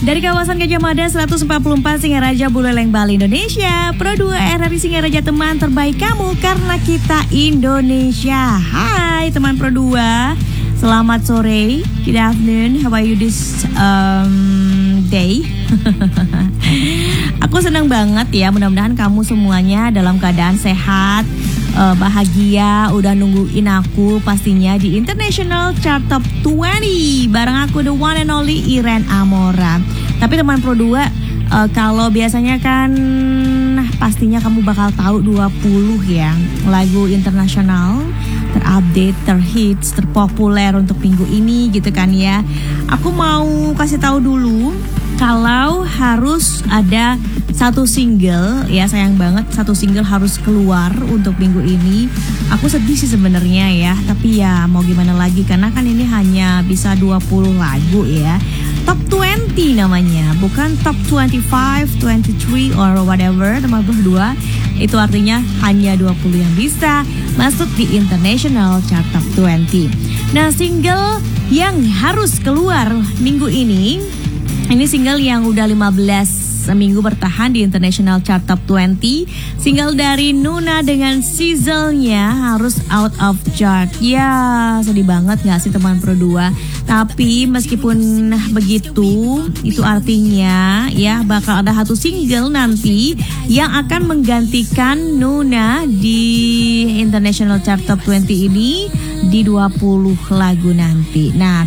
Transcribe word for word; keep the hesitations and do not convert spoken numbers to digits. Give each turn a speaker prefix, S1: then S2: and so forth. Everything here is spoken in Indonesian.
S1: Dari kawasan Gajah Mada seratus empat puluh empat Singaraja Buleleng Bali Indonesia. Pro dua R R I Singaraja, teman terbaik kamu karena kita Indonesia. Hai teman Pro dua, selamat sore. Good afternoon. How are you this um, day? Aku senang banget ya, mudah-mudahan kamu semuanya dalam keadaan sehat, uh, bahagia, udah nungguin aku pastinya di International Chart Top dua puluh bareng aku the one and only Iren Amora. Tapi teman Pro dua, uh, kalau biasanya kan pastinya kamu bakal tahu dua puluh ya lagu internasional terupdate, terhits, terpopuler untuk minggu ini gitu kan ya. Aku mau kasih tahu dulu kalau harus ada satu single, ya sayang banget satu single harus keluar untuk minggu ini. Aku sedih sih sebenarnya ya, tapi ya mau gimana lagi karena kan ini hanya bisa dua puluh lagu ya. Top dua puluh namanya, bukan top dua puluh lima, dua puluh tiga or whatever teman berdua. Itu artinya hanya dua puluh yang bisa masuk di International Chart Top dua puluh. Nah, single yang harus keluar minggu ini, ini single yang udah lima belas minggu bertahan di International Chart Top dua puluh. Single dari Nuna dengan Sizzle-nya harus out of chart. Ya, sedih banget gak sih teman Pro dua? Tapi meskipun begitu, itu artinya ya bakal ada satu single nanti yang akan menggantikan Nuna di International Chart Top dua puluh ini di dua puluh lagu nanti. Nah,